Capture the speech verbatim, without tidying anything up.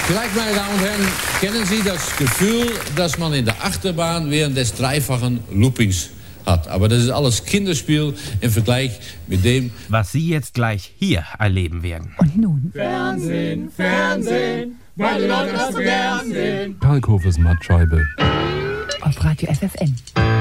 Vielleicht, meine Damen und Herren, kennen Sie das Gefühl, dass man in der Achterbahn während des dreifachen Loopings hat. Aber das ist alles Kinderspiel im Vergleich mit dem, was Sie jetzt gleich hier erleben werden. Und nun? Fernsehen, Fernsehen, weil die Leute das so gern sehen. Kalkhofes Mattscheibe. Auf Radio F F N.